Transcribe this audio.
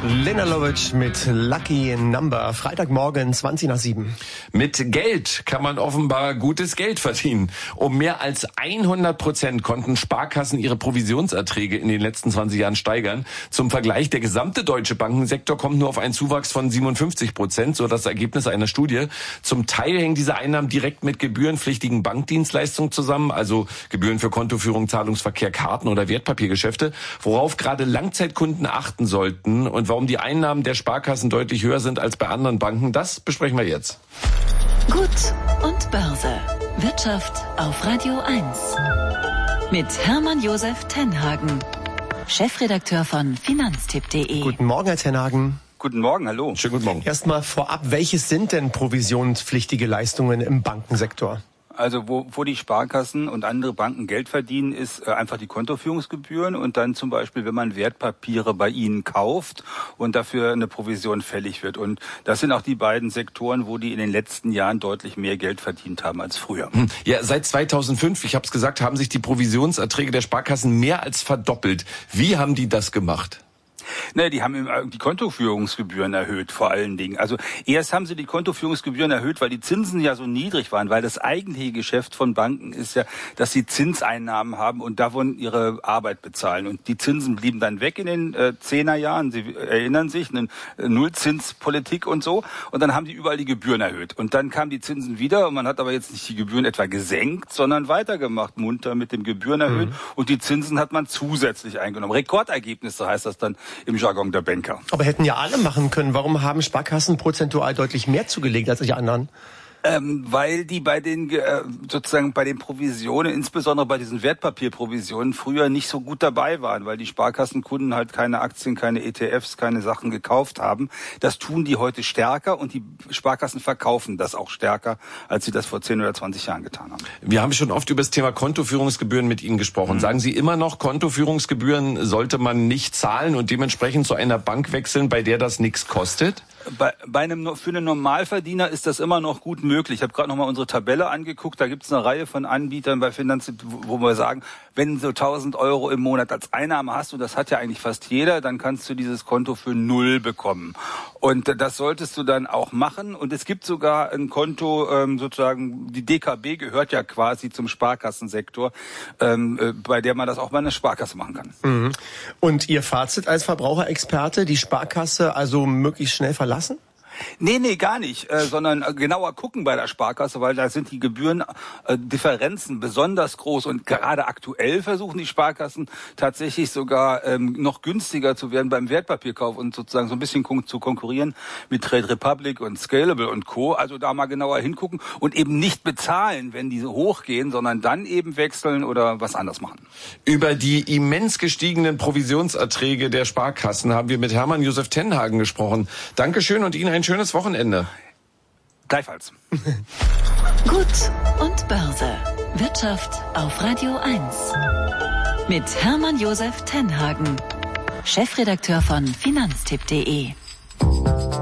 Lena Lovitch mit Lucky Number. Freitagmorgen, 6:20. Mit Geld kann man offenbar gutes Geld verdienen. Um mehr als 100% konnten Sparkassen ihre Provisionserträge in den letzten 20 Jahren steigern. Zum Vergleich, der gesamte deutsche Bankensektor kommt nur auf einen Zuwachs von 57%, so das Ergebnis einer Studie. Zum Teil hängen diese Einnahmen direkt mit gebührenpflichtigen Bankdienstleistungen zusammen, also Gebühren für Kontoführung, Zahlungsverkehr, Karten oder Wertpapiergeschäfte, worauf gerade Langzeitkunden achten sollten. Und warum die Einnahmen der Sparkassen deutlich höher sind als bei anderen Banken, das besprechen wir jetzt. Gut und Börse. Wirtschaft auf Radio 1. Mit Hermann Josef Tenhagen, Chefredakteur von Finanztipp.de. Guten Morgen, Herr Tenhagen. Guten Morgen, hallo. Schönen guten Morgen. Erstmal vorab, welches sind denn provisionspflichtige Leistungen im Bankensektor? Also wo die Sparkassen und andere Banken Geld verdienen, ist einfach die Kontoführungsgebühren und dann zum Beispiel, wenn man Wertpapiere bei ihnen kauft und dafür eine Provision fällig wird. Und das sind auch die beiden Sektoren, wo die in den letzten Jahren deutlich mehr Geld verdient haben als früher. Ja, seit 2005, ich habe es gesagt, haben sich die Provisionserträge der Sparkassen mehr als verdoppelt. Wie haben die das gemacht? Ne, die haben die Kontoführungsgebühren erhöht, vor allen Dingen. Also erst haben sie die Kontoführungsgebühren erhöht, weil die Zinsen ja so niedrig waren, weil das eigentliche Geschäft von Banken ist ja, dass sie Zinseinnahmen haben und davon ihre Arbeit bezahlen. Und die Zinsen blieben dann weg in den 10er Jahren. Sie erinnern sich, eine Nullzinspolitik und so. Und dann haben die überall die Gebühren erhöht. Und dann kamen die Zinsen wieder und man hat aber jetzt nicht die Gebühren etwa gesenkt, sondern weitergemacht, munter mit den Gebühren erhöht. Und die Zinsen hat man zusätzlich eingenommen. Rekordergebnisse heißt das dann im Jargon der Banker. Aber hätten ja alle machen können. Warum haben Sparkassen prozentual deutlich mehr zugelegt als die anderen? Weil die bei den sozusagen bei den Provisionen, insbesondere bei diesen Wertpapierprovisionen, früher nicht so gut dabei waren, weil die Sparkassenkunden halt keine Aktien, keine ETFs, keine Sachen gekauft haben. Das tun die heute stärker und die Sparkassen verkaufen das auch stärker, als sie das vor 10 oder 20 Jahren getan haben. Wir haben schon oft über das Thema Kontoführungsgebühren mit Ihnen gesprochen. Sagen Sie immer noch, Kontoführungsgebühren sollte man nicht zahlen und dementsprechend zu einer Bank wechseln, bei der das nichts kostet? Für einen Normalverdiener ist das immer noch gut möglich. Ich habe gerade nochmal unsere Tabelle angeguckt. Da gibt es eine Reihe von Anbietern bei Finanztipp, wo wir sagen, wenn du so 1.000 € im Monat als Einnahme hast, und das hat ja eigentlich fast jeder, dann kannst du dieses Konto für 0 bekommen. Und das solltest du dann auch machen. Und es gibt sogar ein Konto, sozusagen, die DKB gehört ja quasi zum Sparkassensektor, bei der man das auch bei einer Sparkasse machen kann. Mhm. Und Ihr Fazit als Verbraucherexperte, die Sparkasse also möglichst schnell verlassen? Nee, gar nicht, sondern genauer gucken bei der Sparkasse, weil da sind die Gebührendifferenzen besonders groß und gerade aktuell versuchen die Sparkassen tatsächlich sogar noch günstiger zu werden beim Wertpapierkauf und sozusagen so ein bisschen zu konkurrieren mit Trade Republic und Scalable und Co. Also da mal genauer hingucken und eben nicht bezahlen, wenn diese hochgehen, sondern dann eben wechseln oder was anderes machen. Über die immens gestiegenen Provisionserträge der Sparkassen haben wir mit Hermann Josef Tenhagen gesprochen. Dankeschön und Ihnen ein schönes Wochenende. Gleichfalls. Gut und Börse. Wirtschaft auf Radio 1. Mit Hermann Josef Tenhagen, Chefredakteur von Finanztipp.de.